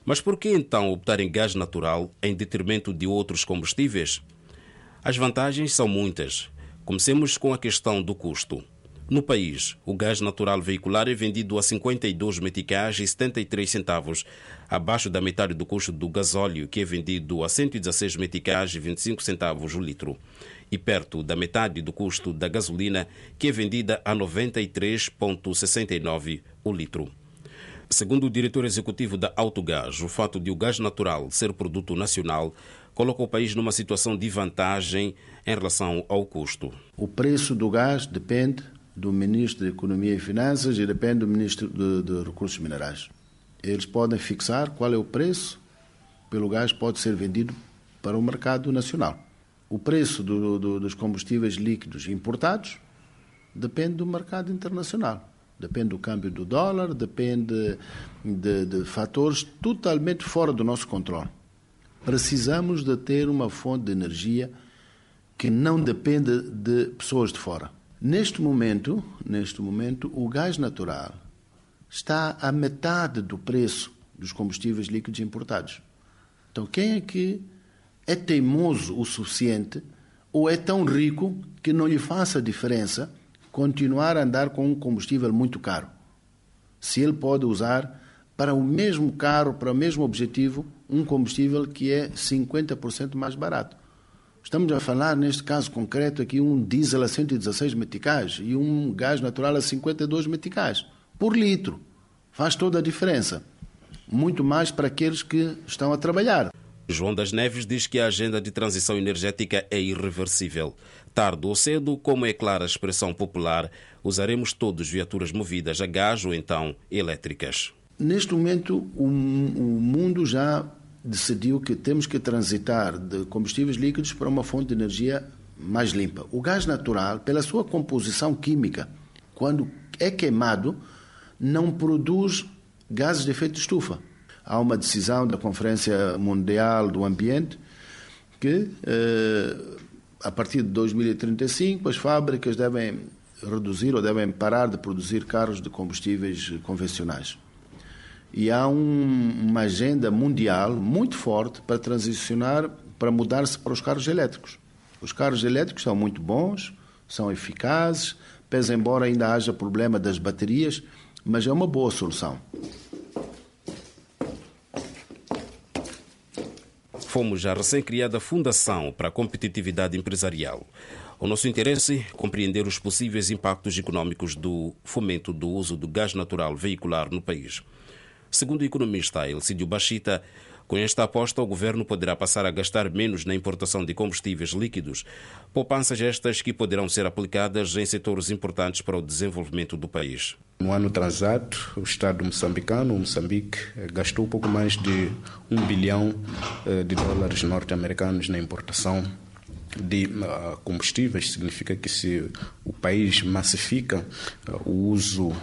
Mas por que então optar em gás natural em detrimento de outros combustíveis? As vantagens são muitas. Comecemos com a questão do custo. No país, o gás natural veicular é vendido a 52 meticais e 73 centavos, abaixo da metade do custo do gasóleo, que é vendido a 116 meticais e 25 centavos o litro, e perto da metade do custo da gasolina, que é vendida a 93,69 o litro. Segundo o diretor executivo da Autogás, o fato de o gás natural ser produto nacional coloca o país numa situação de vantagem em relação ao custo. O preço do gás depende do Ministro da Economia e Finanças e depende do Ministro de Recursos Minerais. Eles podem fixar qual é o preço pelo gás pode ser vendido para o mercado nacional. O preço dos combustíveis líquidos importados depende do mercado internacional. Depende do câmbio do dólar, depende de fatores totalmente fora do nosso controle. Precisamos de ter uma fonte de energia que não dependa de pessoas de fora. Neste momento, o gás natural está à metade do preço dos combustíveis líquidos importados. Então, quem é que é teimoso o suficiente ou é tão rico que não lhe faça diferença continuar a andar com um combustível muito caro? Se ele pode usar para o mesmo carro, para o mesmo objetivo, um combustível que é 50% mais barato. Estamos a falar, neste caso concreto, aqui um diesel a 116 meticais e um gás natural a 52 meticais por litro. Faz toda a diferença. Muito mais para aqueles que estão a trabalhar. João das Neves diz que a agenda de transição energética é irreversível. Tarde ou cedo, como é clara a expressão popular, usaremos todos viaturas movidas a gás ou então elétricas. Neste momento, o mundo já decidiu que temos que transitar de combustíveis líquidos para uma fonte de energia mais limpa. O gás natural, pela sua composição química, quando é queimado, não produz gases de efeito de estufa. Há uma decisão da Conferência Mundial do Ambiente que, a partir de 2035, as fábricas devem reduzir ou devem parar de produzir carros de combustíveis convencionais. E há uma agenda mundial muito forte para transicionar, para mudar-se para os carros elétricos. Os carros elétricos são muito bons, são eficazes, pese embora ainda haja problema das baterias, mas é uma boa solução. Fomos à recém-criada Fundação para a Competitividade Empresarial. O nosso interesse é compreender os possíveis impactos econômicos do fomento do uso do gás natural veicular no país. Segundo o economista Elcídio Bachita, com esta aposta o governo poderá passar a gastar menos na importação de combustíveis líquidos, poupanças estas que poderão ser aplicadas em setores importantes para o desenvolvimento do país. No ano transado, o Estado moçambicano, Moçambique, gastou pouco mais de $1 bilhão de dólares norte-americanos na importação de combustíveis. Significa que se o país massifica o uso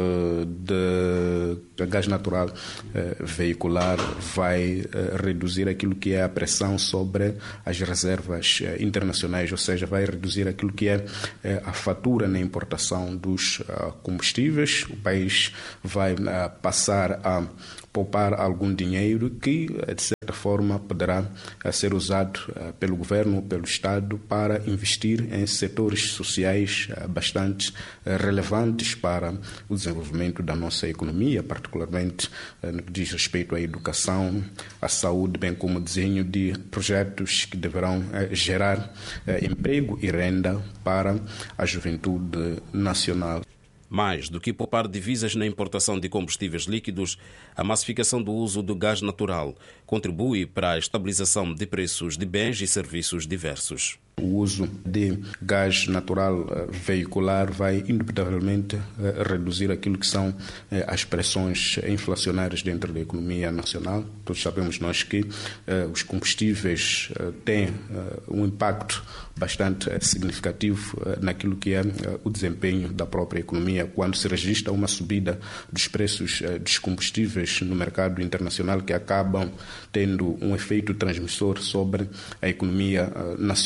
de gás natural veicular, vai reduzir aquilo que é a pressão sobre as reservas internacionais, ou seja, vai reduzir aquilo que é a fatura na importação dos combustíveis. O país vai passar a poupar algum dinheiro que, de certa forma, poderá ser usado pelo governo, pelo Estado, para investir em setores sociais bastante relevantes para o desenvolvimento da nossa economia, particularmente no que diz respeito à educação, à saúde, bem como o desenho de projetos que deverão gerar emprego e renda para a juventude nacional. Mais do que poupar divisas na importação de combustíveis líquidos, a massificação do uso do gás natural contribui para a estabilização de preços de bens e serviços diversos. O uso de gás natural veicular vai indubitavelmente reduzir aquilo que são as pressões inflacionárias dentro da economia nacional. Todos sabemos nós que os combustíveis têm um impacto bastante significativo naquilo que é o desempenho da própria economia. Quando se registra uma subida dos preços dos combustíveis no mercado internacional, que acabam tendo um efeito transmissor sobre a economia nacional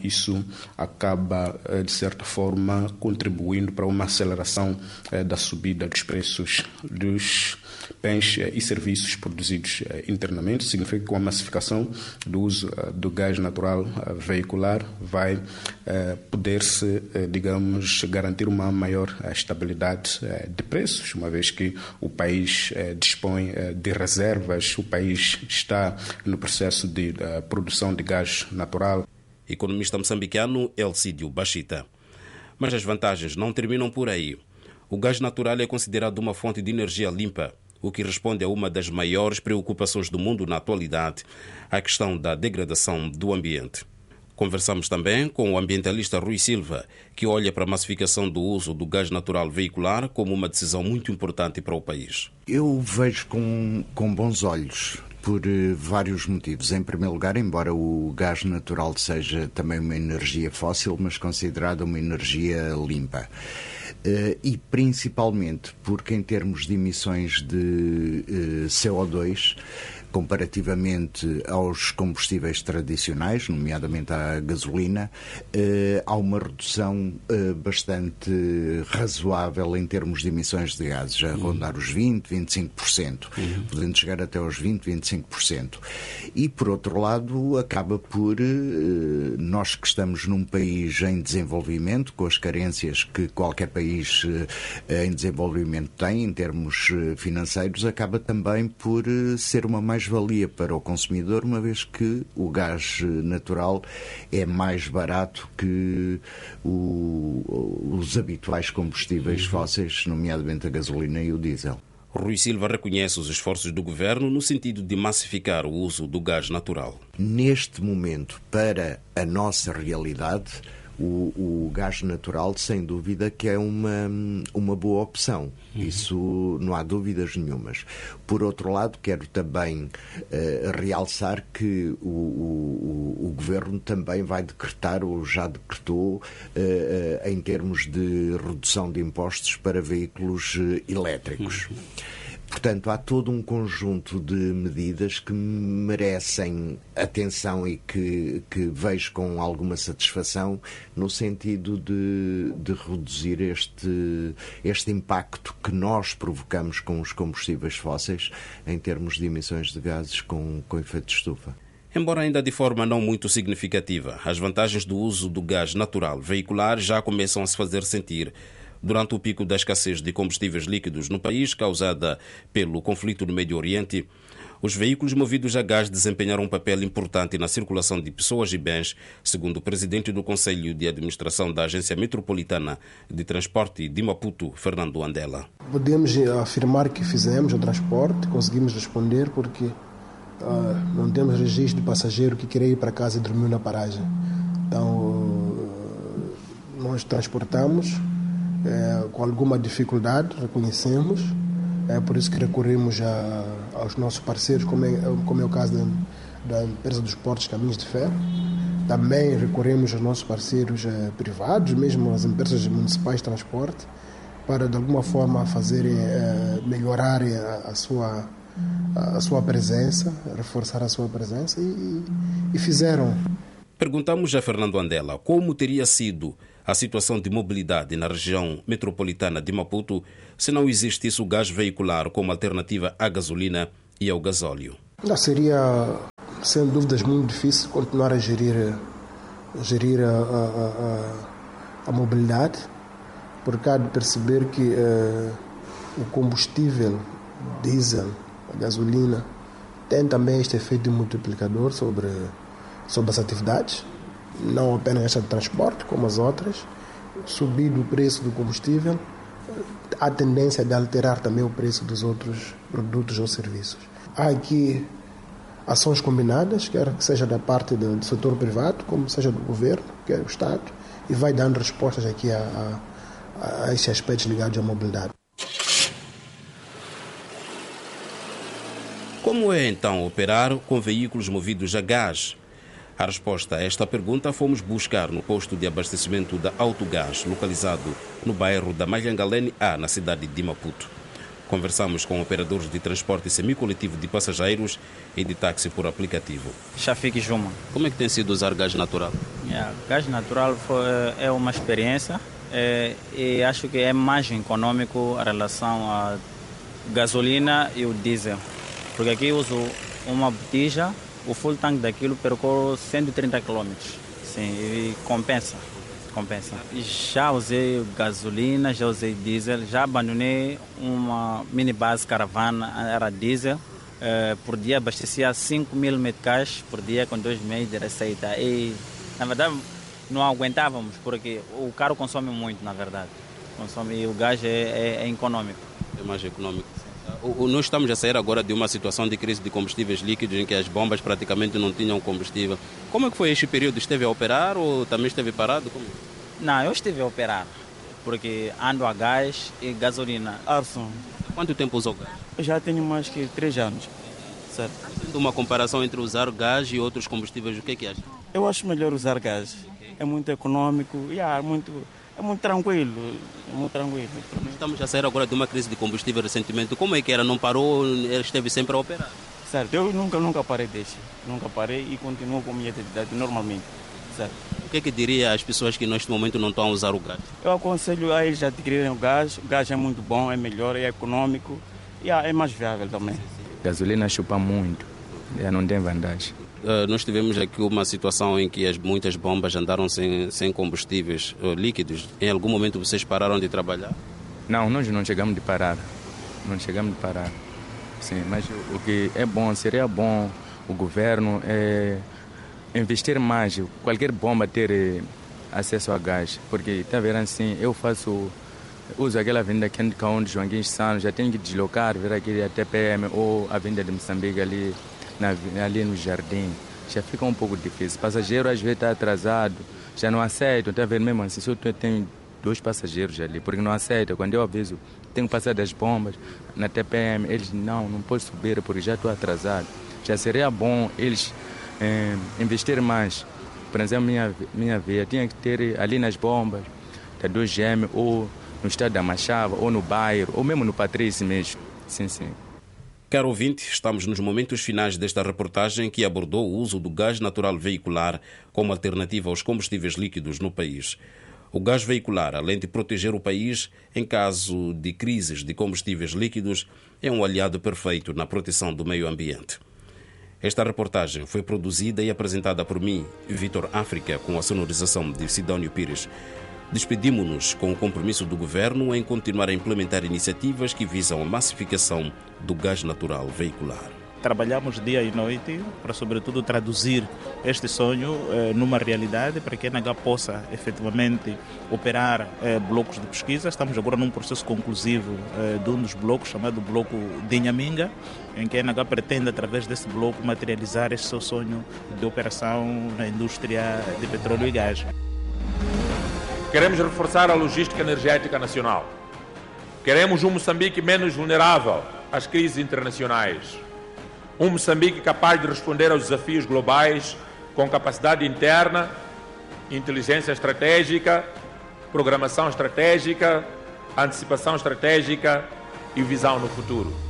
isso acaba, de certa forma, contribuindo para uma aceleração da subida dos preços dos bens e serviços produzidos internamente. Significa que com a massificação do uso do gás natural veicular vai poder-se, digamos, garantir uma maior estabilidade de preços, uma vez que o país dispõe de reservas, o país está no processo de produção de gás natural. Economista moçambicano Elcídio Bachita. Mas as vantagens não terminam por aí. O gás natural é considerado uma fonte de energia limpa, o que responde a uma das maiores preocupações do mundo na atualidade, a questão da degradação do ambiente. Conversamos também com o ambientalista Rui Silva, que olha para a massificação do uso do gás natural veicular como uma decisão muito importante para o país. Eu vejo com bons olhos, por vários motivos. Em primeiro lugar, embora o gás natural seja também uma energia fóssil, mas considerada uma energia limpa. E principalmente porque em termos de emissões de CO2, comparativamente aos combustíveis tradicionais, nomeadamente à gasolina, há uma redução bastante razoável em termos de emissões de gases, a rondar os 20%, 25%, podendo chegar até aos 20%, 25%. E, por outro lado, acaba por, nós que estamos num país em desenvolvimento, com as carências que qualquer país em desenvolvimento tem, em termos financeiros, acaba também por ser uma mais-valia para o consumidor, uma vez que o gás natural é mais barato que os habituais combustíveis fósseis, nomeadamente a gasolina e o diesel. Rui Silva reconhece os esforços do governo no sentido de massificar o uso do gás natural. Neste momento, para a nossa realidade, o gás natural, sem dúvida, que é uma boa opção. Isso não há dúvidas nenhumas. Por outro lado, quero também realçar que o Governo também vai decretar, ou já decretou, em termos de redução de impostos para veículos elétricos. Portanto, há todo um conjunto de medidas que merecem atenção e que vejo com alguma satisfação no sentido de reduzir este impacto que nós provocamos com os combustíveis fósseis em termos de emissões de gases com efeito de estufa. Embora ainda de forma não muito significativa, as vantagens do uso do gás natural veicular já começam a se fazer sentir. Durante o pico da escassez de combustíveis líquidos no país, causada pelo conflito no Médio Oriente, os veículos movidos a gás desempenharam um papel importante na circulação de pessoas e bens, segundo o presidente do Conselho de Administração da Agência Metropolitana de Transporte de Maputo, Fernando Andela. Podemos afirmar que fizemos o transporte, conseguimos responder porque não temos registro de passageiro que queria ir para casa e dormiu na paragem. Então, nós transportamos com alguma dificuldade, reconhecemos, é por isso que recorremos aos nossos parceiros, como é o caso da empresa dos Portos Caminhos de Ferro. Também recorremos aos nossos parceiros privados, mesmo as empresas municipais de transporte, para de alguma forma fazerem, melhorarem a sua presença, reforçar a sua presença e fizeram. Perguntamos a Fernando Andela como teria sido a situação de mobilidade na região metropolitana de Maputo se não existisse o gás veicular como alternativa à gasolina e ao gasóleo. Seria, sem dúvidas, muito difícil continuar a gerir a mobilidade, porque há de perceber que o combustível, diesel, a gasolina, tem também este efeito de multiplicador sobre as atividades, não apenas esta de transporte, como as outras. Subindo o preço do combustível, há tendência de alterar também o preço dos outros produtos ou serviços. Há aqui ações combinadas, quer que seja da parte do setor privado, como seja do governo, quer o Estado, e vai dando respostas aqui a esses aspectos ligados à mobilidade. Como é então operar com veículos movidos a gás? A resposta a esta pergunta fomos buscar no posto de abastecimento da Autogás, localizado no bairro da Malhangalene A, na cidade de Maputo. Conversamos com operadores de transporte semicoletivo de passageiros e de táxi por aplicativo. Shafik Juma. Como é que tem sido usar gás natural? Gás natural é uma experiência e acho que é mais econômico em relação à gasolina e o diesel. Porque aqui uso uma botija, o full tank daquilo percorre 130 km. Sim, e compensa. Já usei gasolina, já usei diesel, já abandonei uma mini base caravana, era diesel. Por dia abastecia 5.000 meticais por dia com 2 meses de receita. E, na verdade, não aguentávamos, porque o carro consome muito, na verdade. E o gás é econômico. É mais econômico. Nós estamos a sair agora de uma situação de crise de combustíveis líquidos em que as bombas praticamente não tinham combustível. Como é que foi este período? Esteve a operar ou também esteve parado? Como? Não, eu estive a operar, porque ando a gás e gasolina. Arson. Quanto tempo usou gás? Eu já tenho mais que 3 anos. Certo. Fazendo uma comparação entre usar gás e outros combustíveis, o que é que acha? Eu acho melhor usar gás. É muito econômico e é muito tranquilo. Estamos a sair agora de uma crise de combustível recentemente. Como é que era? Não parou? Esteve sempre a operar? Certo. Eu nunca parei desse. Nunca parei e continuo com a minha atividade normalmente. Certo. O que é que diria às pessoas que neste momento não estão a usar o gás? Eu aconselho a eles adquirirem o gás. O gás é muito bom, é melhor, é econômico e é mais viável também. Gasolina chupa muito, não tem vantagem. Nós tivemos aqui uma situação em que muitas bombas andaram sem combustíveis líquidos. Em algum momento vocês pararam de trabalhar? Não, nós não chegamos de parar. Sim, mas o que é bom, seria bom o governo investir mais, qualquer bomba ter acesso a gás. Porque, está vendo assim, uso aquela avenida Kennedy Kaunda, Joaquim Santos, já tenho que deslocar, vir aqui até PM ou a avenida de Moçambique ali no jardim, já fica um pouco difícil. Passageiro às vezes está atrasado, já não aceita, está vendo mesmo assim, se eu tenho 2 passageiros ali, porque não aceita, quando eu aviso, tenho que passar das bombas na TPM, eles não posso subir porque já estou atrasado. Já seria bom eles investir mais. Por exemplo, minha via tinha que ter ali nas bombas da 2GM ou no estado da Machava ou no bairro, ou mesmo no Patrício mesmo. Sim. Caro ouvinte, estamos nos momentos finais desta reportagem que abordou o uso do gás natural veicular como alternativa aos combustíveis líquidos no país. O gás veicular, além de proteger o país em caso de crises de combustíveis líquidos, é um aliado perfeito na proteção do meio ambiente. Esta reportagem foi produzida e apresentada por mim, Vitor África, com a sonorização de Sidónio Pires. Despedimos-nos com o compromisso do Governo em continuar a implementar iniciativas que visam a massificação do gás natural veicular. Trabalhamos dia e noite para, sobretudo, traduzir este sonho numa realidade para que a NH possa, efetivamente, operar blocos de pesquisa. Estamos agora num processo conclusivo de um dos blocos, chamado Bloco de Inhaminga, em que a NH pretende, através desse bloco, materializar este seu sonho de operação na indústria de petróleo e gás. Queremos reforçar a logística energética nacional. Queremos um Moçambique menos vulnerável às crises internacionais. Um Moçambique capaz de responder aos desafios globais com capacidade interna, inteligência estratégica, programação estratégica, antecipação estratégica e visão no futuro.